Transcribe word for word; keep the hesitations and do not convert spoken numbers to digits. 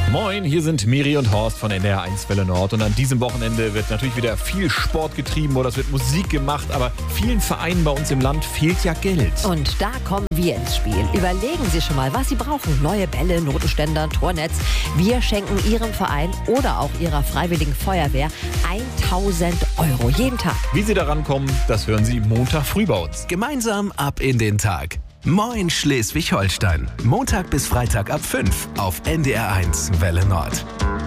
Moin, hier sind Miri und Horst von N D R eins Welle Nord und an diesem Wochenende wird natürlich wieder viel Sport getrieben oder es wird Musik gemacht, aber vielen Vereinen bei uns im Land fehlt ja Geld. Und da kommen wir ins Spiel. Überlegen Sie schon mal, was Sie brauchen. Neue Bälle, Notenständer, Tornetz. Wir schenken Ihrem Verein oder auch Ihrer Freiwilligen Feuerwehr tausend Euro jeden Tag. Wie Sie daran kommen, das hören Sie Montag früh bei uns. Gemeinsam ab in den Tag. Moin Schleswig-Holstein. Montag bis Freitag ab fünf auf N D R eins Welle Nord.